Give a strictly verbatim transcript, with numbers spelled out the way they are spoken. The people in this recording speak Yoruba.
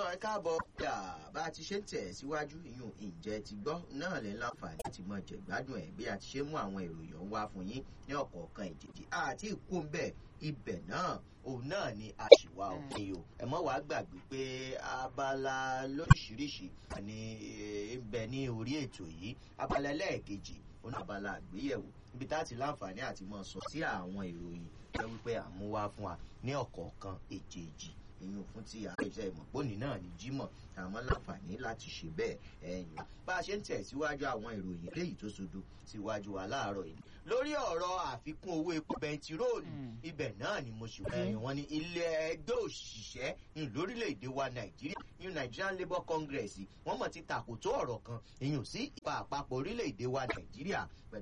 ẹ káàbọ̀ bá a ti ṣe ń tẹ̀ síwájú ìyún ìjẹ́ ti gbọ́ náà lẹ́ láǹfààní láti mọ jẹ̀gbádùn ẹ̀ bí a ti ṣe mú àwọn ìròyìn wá fún yín ní ọ̀kọ̀ọ̀kan ìjèjì àti ìkó ń bẹ̀ ibẹ̀ náà òun náà ni àṣìwà òfin o ẹ mọ́ wàá gbàgbé pé abala lóríṣiríṣi ni ń bẹ ní orí ètò yìí abala ẹlẹ́ẹ̀kejì òun abala àgbéyẹ̀wò ibi tá a ti láǹfààní àti mọ̀ sọ sí àwọn ìròyìn jẹ́ wípé àmúwá fún wa ní ọ̀kọ̀ọ̀kan èjèèjì ìyún fún ti àpèjẹ ìmọ̀pónì náà ní jímọ̀ àmọ́ láǹfààní láti ṣe bẹ́ẹ̀ ẹ̀yìn bá a ṣe ń tẹ̀síwájú àwọn ìròyìn léyìí tó sodo síwájú wa láàárọ̀ yìí lórí ọ̀rọ̀ àfikún owó epo bẹntiróòlù ibẹ̀ náà ni mo ṣe wọ́n ẹ̀yìn wọn ní ilé ẹgbẹ́ òṣìṣẹ́ lórílẹ̀‐èdè wa nàìjíríà new Nigerian Labour Congress wọ́n mọ̀ ti tàkòtó ọ̀rọ̀ kan ìyún sí ìpa àpapọ̀ orílẹ̀‐èdè wa nàìjíríà